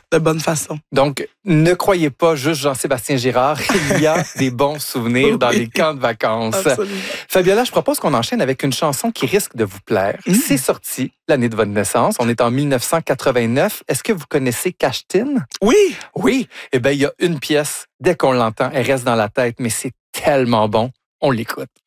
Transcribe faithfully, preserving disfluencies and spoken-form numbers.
de bonne façon. Donc, ne croyez pas juste Jean-Sébastien Girard. Il y a des bons souvenirs oui. dans les camps de vacances. Absolument. Fabiola, je propose qu'on enchaîne avec une chanson qui risque de vous plaire. Mmh. C'est sorti l'année de votre naissance. On est en dix-neuf cent quatre-vingt-neuf. Est-ce que vous connaissez Cachetin? Oui. Oui. Eh bien, il y a une pièce. Dès qu'on l'entend, elle reste dans la tête, mais c'est tellement bon. On l'écoute.